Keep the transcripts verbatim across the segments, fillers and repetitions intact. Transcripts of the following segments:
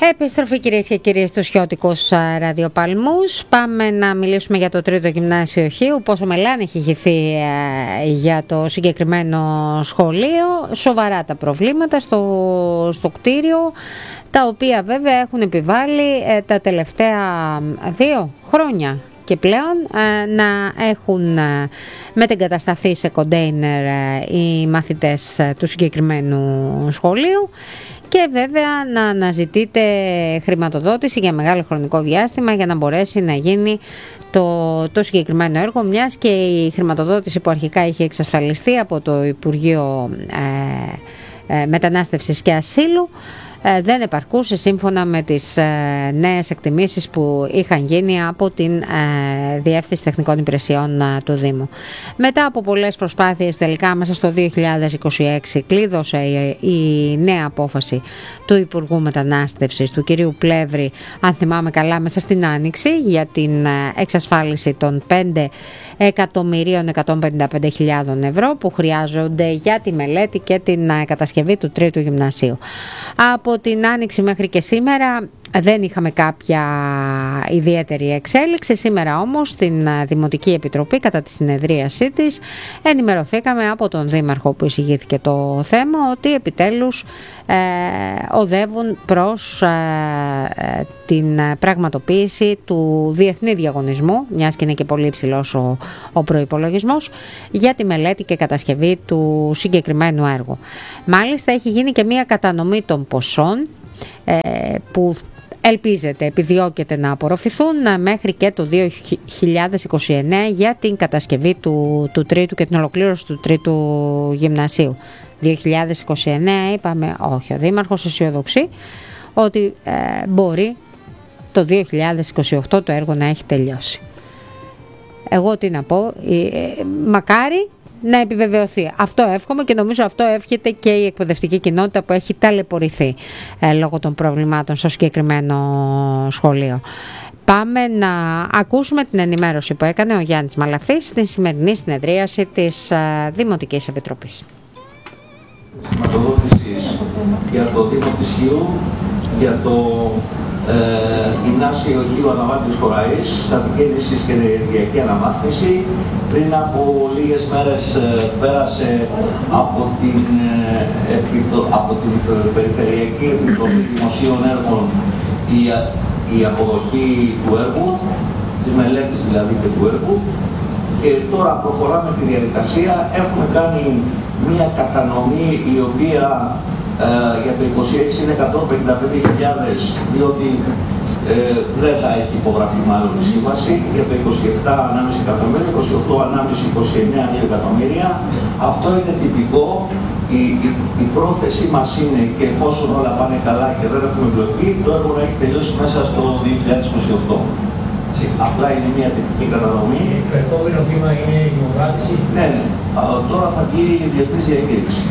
Επιστροφή κυρίες και κύριοι στους χιώτικους ραδιοπαλμούς. Πάμε να μιλήσουμε για το τρίτο γυμνάσιο Χίου. Πόσο μελάνη έχει χυθεί για το συγκεκριμένο σχολείο. Σοβαρά τα προβλήματα στο, στο κτίριο, τα οποία βέβαια έχουν επιβάλει τα τελευταία δύο χρόνια και πλέον να έχουν μετεγκατασταθεί σε κοντέινερ οι μαθητές του συγκεκριμένου σχολείου και βέβαια να αναζητείτε χρηματοδότηση για μεγάλο χρονικό διάστημα για να μπορέσει να γίνει το, το συγκεκριμένο έργο, μιας και η χρηματοδότηση που αρχικά είχε εξασφαλιστεί από το Υπουργείο ε, ε, Μετανάστευσης και Ασύλου δεν επαρκούσε σύμφωνα με τις νέες εκτιμήσεις που είχαν γίνει από την Διεύθυνση Τεχνικών Υπηρεσιών του Δήμου. Μετά από πολλές προσπάθειες, τελικά μέσα στο δύο χιλιάδες είκοσι έξι κλείδωσε η νέα απόφαση του Υπουργού Μετανάστευσης, του κυρίου Πλεύρη, αν θυμάμαι καλά, μέσα στην Άνοιξη, για την εξασφάλιση των πέντε εκατομμυρίων εκατόν πενήντα πέντε χιλιάδων ευρώ που χρειάζονται για τη μελέτη και την κατασκευή του τρίτου γυμνασίου. Από την Άνοιξη μέχρι και σήμερα δεν είχαμε κάποια ιδιαίτερη εξέλιξη. Σήμερα όμως στην Δημοτική Επιτροπή, κατά τη συνεδρίασή της, ενημερωθήκαμε από τον Δήμαρχο που εισηγήθηκε το θέμα ότι επιτέλους ε, οδεύουν προς ε, την πραγματοποίηση του διεθνή διαγωνισμού, μιας και είναι και πολύ υψηλός ο, ο προϋπολογισμός, για τη μελέτη και κατασκευή του συγκεκριμένου έργου. Μάλιστα έχει γίνει και μια κατανομή των ποσών ε, που ελπίζεται, επιδιώκεται να απορροφηθούν μέχρι και το δύο χιλιάδες είκοσι εννέα για την κατασκευή του, του τρίτου και την ολοκλήρωση του τρίτου γυμνασίου. δύο χιλιάδες είκοσι εννέα είπαμε, όχι, ο Δήμαρχος αισιοδοξεί ότι ε, μπορεί το δύο χιλιάδες είκοσι οκτώ το έργο να έχει τελειώσει. Εγώ τι να πω, ε, μακάρι να επιβεβαιωθεί. Αυτό εύχομαι και νομίζω αυτό εύχεται και η εκπαιδευτική κοινότητα που έχει ταλαιπωρηθεί ε, λόγω των προβλημάτων στο συγκεκριμένο σχολείο. Πάμε να ακούσουμε την ενημέρωση που έκανε ο Γιάννης Μαλαφής στην σημερινή συνεδρίαση της ε, Δημοτικής Επιτροπής. Χρηματοδότησης για το Δήμο της Χίου, για το Ε, γυμνάσιο Χίου Αναμάρτητος Κοραής, στατική είδηση και ενεργειακή αναμάθηση. Πριν από λίγες μέρες ε, πέρασε από την, ε, επιτο, από την Περιφερειακή Επιτροπή Δημοσίων Έργων η, η αποδοχή του έργου, της μελέτης δηλαδή και του έργου, και τώρα προχωράμε τη διαδικασία. Έχουμε κάνει μια κατανομή η οποία Uh, για το είκοσι έξι είναι εκατόν πενήντα πέντε χιλιάδες, διότι ε, δεν θα έχει υπογραφεί μάλλον η σύμβαση. Για το είκοσι επτά ανάμιση εκατομμύρια, είκοσι οκτώ ανάμιση, είκοσι εννέα δύο εκατομμύρια. Αυτό είναι τυπικό. Η, η, η πρόθεσή μας είναι, και εφόσον όλα πάνε καλά και δεν έχουμε μπλοκή, το έργο να έχει τελειώσει μέσα στο δύο χιλιάδες είκοσι οκτώ. Απλά είναι μια τυπική κατανομή. Το επόμενο βήμα είναι η δημοκράτηση. Ναι, ναι. Τώρα θα βγει η διεθνής διακήρυξη.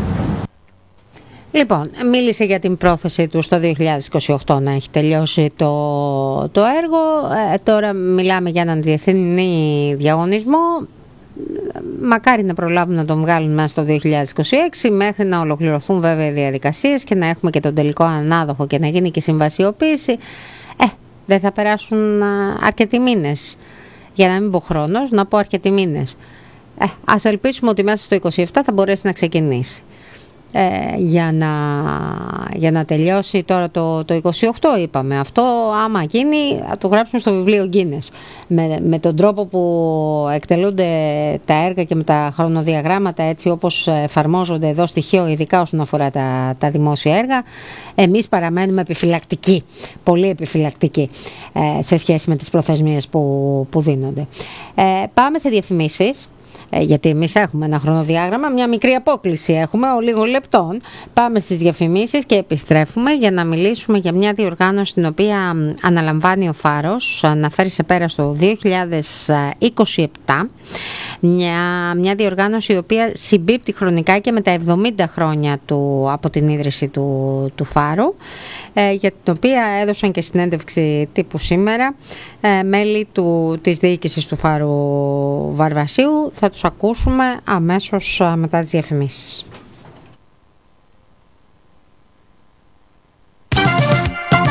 Λοιπόν, μίλησε για την πρόθεση του στο δύο χιλιάδες είκοσι οκτώ να έχει τελειώσει το, το έργο. Ε, τώρα μιλάμε για έναν διεθνή διαγωνισμό. Μακάρι να προλάβουν να τον βγάλουν μέσα στο δύο χιλιάδες είκοσι έξι, μέχρι να ολοκληρωθούν βέβαια οι διαδικασίες και να έχουμε και τον τελικό ανάδοχο και να γίνει και συμβασιοποίηση. Ε, δεν θα περάσουν αρκετοί μήνες. Για να μην πω χρόνος, να πω αρκετοί μήνες. Ε, ας ελπίσουμε ότι μέσα στο είκοσι επτά θα μπορέσει να ξεκινήσει. Ε, για, να, για να τελειώσει τώρα το, το είκοσι οκτώ είπαμε. Αυτό άμα γίνει θα το γράψουμε στο βιβλίο Guinness, με, με τον τρόπο που εκτελούνται τα έργα και με τα χρονοδιαγράμματα έτσι όπως εφαρμόζονται εδώ στοιχείο, ειδικά όσον αφορά τα, τα δημόσια έργα. Εμείς παραμένουμε επιφυλακτικοί, πολύ επιφυλακτικοί ε, σε σχέση με τις προθεσμίες που, που δίνονται. Ε, πάμε σε διαφημίσεις. Γιατί εμείς έχουμε ένα χρονοδιάγραμμα, μια μικρή απόκληση έχουμε λίγων λεπτών. Πάμε στις διαφημίσεις και επιστρέφουμε για να μιλήσουμε για μια διοργάνωση την οποία αναλαμβάνει ο Φάρος να φέρει σε πέρα στο δύο χιλιάδες είκοσι επτά. Μια, μια διοργάνωση η οποία συμπίπτει χρονικά και με τα εβδομήντα χρόνια του, από την ίδρυση του, του Φάρου, ε, για την οποία έδωσαν και συνέντευξη τύπου σήμερα ε, μέλη του, της διοίκησης του Φάρου Βαρβασίου. Θα τους ακούσουμε αμέσως μετά τις διαφημίσεις.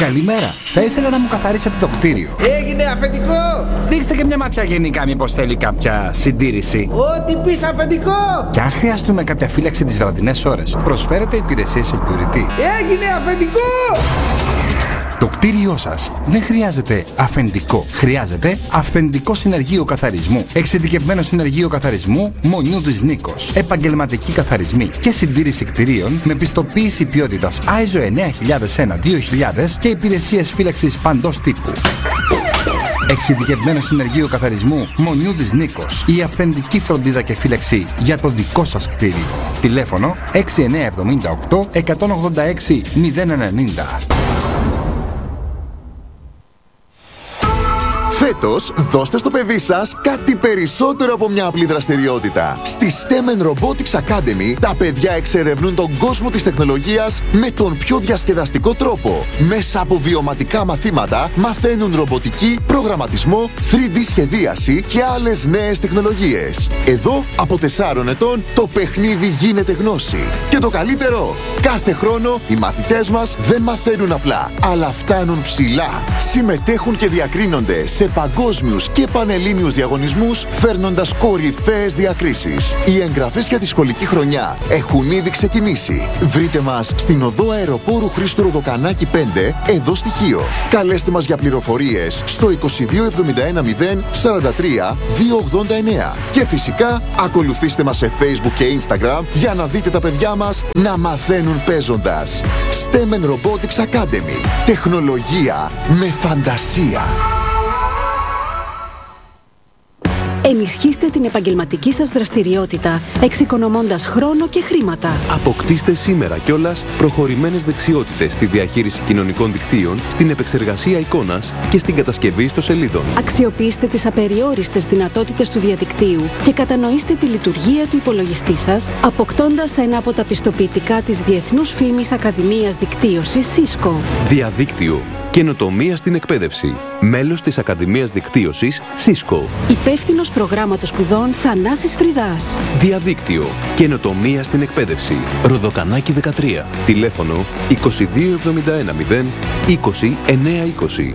Καλημέρα. Θα ήθελα να μου καθαρίσετε το κτίριο. Έγινε, αφεντικό! Ρίξτε και μια ματιά γενικά, μήπως θέλει κάποια συντήρηση. Ό,τι πεις, αφεντικό! Και αν χρειαστούμε κάποια φύλαξη τις βραδινές ώρες, προσφέρετε υπηρεσίες security. Έγινε, αφεντικό! Το κτίριό σας δεν χρειάζεται αφεντικό. Χρειάζεται αυθεντικό συνεργείο καθαρισμού. Εξειδικευμένο συνεργείο καθαρισμού Μονιού της Νίκος. Επαγγελματικοί καθαρισμοί και συντήρηση κτιρίων με πιστοποίηση ποιότητας άι ες ο εννιά χιλιάδες ένα δύο χιλιάδες και υπηρεσίες φύλαξης παντός τύπου. Εξειδικευμένο συνεργείο καθαρισμού Μονιού της Νίκος. Η αυθεντική φροντίδα και φύλαξη για το δικό σας κτίριο. Τηλέφωνο έξι εννιά εβδομήντα οκτώ εκατόν ογδόντα έξι μηδέν ενενήντα. Φέτος, δώστε στο παιδί σας κάτι περισσότερο από μια απλή δραστηριότητα. Στη στέμ εντ Robotics Academy, τα παιδιά εξερευνούν τον κόσμο της τεχνολογίας με τον πιο διασκεδαστικό τρόπο. Μέσα από βιωματικά μαθήματα, μαθαίνουν ρομποτική, προγραμματισμό, θρι ντι σχεδίαση και άλλες νέες τεχνολογίες. Εδώ, από τεσσάρων ετών, το παιχνίδι γίνεται γνώση. Και το καλύτερο, κάθε χρόνο οι μαθητές μας δεν μαθαίνουν απλά, αλλά φτάνουν ψηλά. Συμμετέχουν και διακρίνονται σε παγκόσμιους και πανελλήνιους διαγωνισμούς, φέρνοντας κορυφαίες διακρίσεις. Οι εγγραφές για τη σχολική χρονιά έχουν ήδη ξεκινήσει. Βρείτε μας στην οδό Αεροπόρου Χρήστου Ροδοκανάκη πέντε, εδώ στη Χίο. Καλέστε μας για πληροφορίες στο είκοσι δύο εβδομήντα ένα μηδέν σαράντα τρία διακόσια ογδόντα εννέα. Και φυσικά, ακολουθήστε μας σε Facebook και Instagram για να δείτε τα παιδιά μας να μαθαίνουν παίζοντας. στέμ εντ Robotics Academy. Τεχνολογία με φαντασία. Ενισχύστε την επαγγελματική σας δραστηριότητα, εξοικονομώντας χρόνο και χρήματα. Αποκτήστε σήμερα κιόλας προχωρημένες δεξιότητες στη διαχείριση κοινωνικών δικτύων, στην επεξεργασία εικόνας και στην κατασκευή ιστοσελίδων. Αξιοποιήστε τις απεριόριστες δυνατότητες του διαδικτύου και κατανοήστε τη λειτουργία του υπολογιστή σας, αποκτώντας ένα από τα πιστοποιητικά της Διεθνούς Φήμης Ακαδημίας Δικτύωσης Cisco. Διαδίκτυο. Καινοτομία στην εκπαίδευση. Μέλος της Ακαδημίας Δικτύωσης Cisco. Υπεύθυνος προγράμματος σπουδών Θανάσης Φρυδάς. Διαδίκτυο. Καινοτομία στην εκπαίδευση. Ροδοκανάκη δεκατρία. Τηλέφωνο είκοσι δύο εβδομήντα ένα μηδέν είκοσι εννέα είκοσι.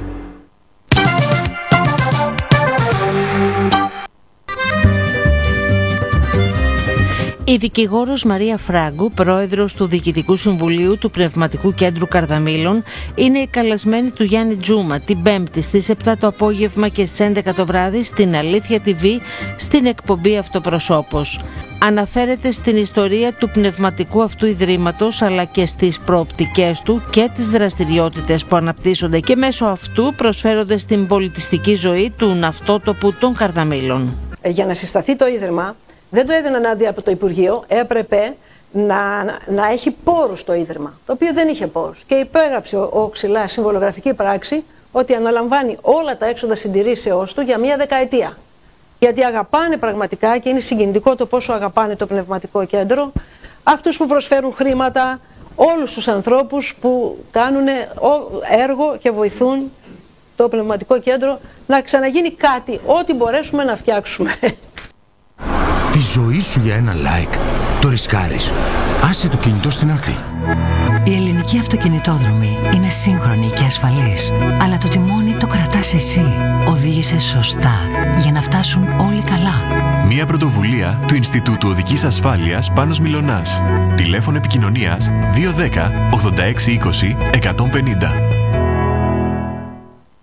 Η δικηγόρος Μαρία Φράγκου, πρόεδρος του Διοικητικού Συμβουλίου του Πνευματικού Κέντρου Καρδαμήλων, είναι η καλεσμένη του Γιάννη Τζούμα την Πέμπτη στις επτά το απόγευμα και στις έντεκα το βράδυ στην Αλήθεια τι βι στην εκπομπή Αυτοπροσώπος. Αναφέρεται στην ιστορία του πνευματικού αυτού ιδρύματος αλλά και στις προοπτικές του και τις δραστηριότητες που αναπτύσσονται και μέσω αυτού προσφέρονται στην πολιτιστική ζωή του ναυτότοπου των Καρδαμήλων. Για να συσταθεί το Ίδρυμα, δεν το έδιναν άδεια από το Υπουργείο, έπρεπε να, να έχει πόρους το Ίδρυμα, το οποίο δεν είχε πόρους. Και υπέγραψε ο, ο Ξυλάς συμβολογραφική πράξη ότι αναλαμβάνει όλα τα έξοδα συντηρήσεώς του για μία δεκαετία. Γιατί αγαπάνε πραγματικά και είναι συγκινητικό το πόσο αγαπάνε το πνευματικό κέντρο, αυτούς που προσφέρουν χρήματα, όλους τους ανθρώπους που κάνουν έργο και βοηθούν το πνευματικό κέντρο να ξαναγίνει κάτι, ό,τι μπορέσουμε να φτιάξουμε. Τη ζωή σου για ένα like το ρισκάρεις. Άσε το κινητό στην άκρη. Η ελληνική αυτοκινητόδρομη είναι σύγχρονη και ασφαλής, αλλά το τιμόνι το κρατάς εσύ. Οδήγησε σωστά για να φτάσουν όλοι καλά. Μια πρωτοβουλία του Ινστιτούτου Οδικής Ασφάλειας Πάνος Μιλωνάς. Τηλέφωνο επικοινωνίας δύο ένα μηδέν ογδόντα έξι είκοσι εκατόν πενήντα.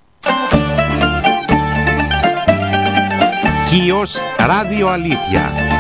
Χίος Ράδιο Αλήθεια.